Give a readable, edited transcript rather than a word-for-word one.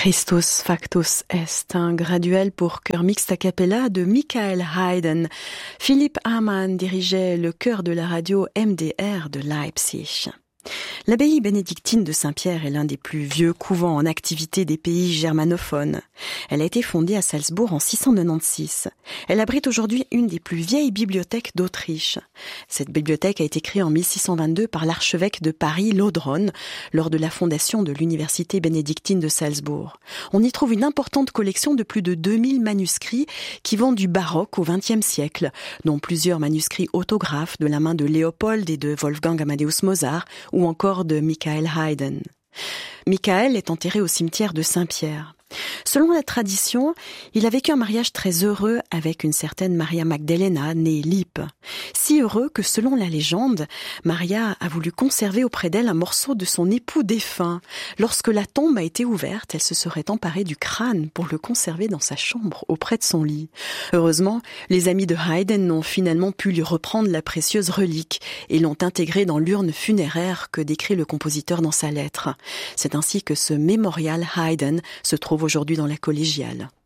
Christus factus est, un graduel pour chœur mixte a cappella de Michael Haydn. Philipp Hamann dirigeait le chœur de la radio MDR de Leipzig. L'abbaye bénédictine de Saint-Pierre est l'un des plus vieux couvents en activité des pays germanophones. Elle a été fondée à Salzbourg en 696. Elle abrite aujourd'hui une des plus vieilles bibliothèques d'Autriche. Cette bibliothèque a été créée en 1622 par l'archevêque de Paris, Laudron, lors de la fondation de l'université bénédictine de Salzbourg. On y trouve une importante collection de plus de 2000 manuscrits qui vont du baroque au XXe siècle, dont plusieurs manuscrits autographes de la main de Léopold et de Wolfgang Amadeus Mozart, ou encore de Michael Haydn. Michael est enterré au cimetière de Saint-Pierre. Selon la tradition, il a vécu un mariage très heureux avec une certaine Maria Magdalena, née Lippe. Si heureux que, selon la légende, Maria a voulu conserver auprès d'elle un morceau de son époux défunt. Lorsque la tombe a été ouverte, elle se serait emparée du crâne pour le conserver dans sa chambre, auprès de son lit. Heureusement, les amis de Haydn n'ont finalement pu lui reprendre la précieuse relique et l'ont intégrée dans l'urne funéraire que décrit le compositeur dans sa lettre. C'est ainsi que ce mémorial Haydn se trouve aujourd'hui dans la collégiale.